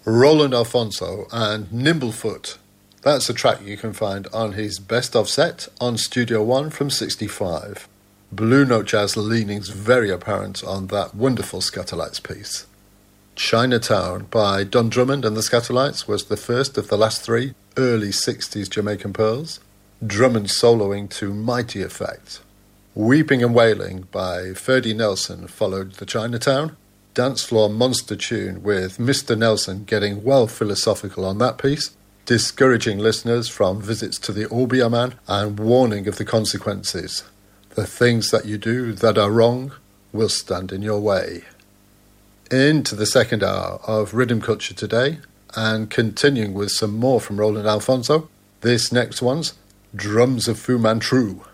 Roland Alphonso and Nimblefoot. That's a track you can find on his Best Of set on Studio One from '65. Blue Note Jazz leanings very apparent on that wonderful Scatterlights piece. Chinatown by Don Drummond and the Scatterlights was the first of the last three early '60s Jamaican pearls, Drummond soloing to mighty effect. Weeping and Wailing by Ferdy Nelson followed the Chinatown, dance floor monster tune with Mr. Nelson getting well philosophical on that piece, discouraging listeners from visits to the Obeah Man and warning of the consequences. The things that you do that are wrong will stand in your way. Into the second hour of Rhythm Culture today, and continuing with some more from Roland Alphonso, this next one's Drums of Fu Manchu.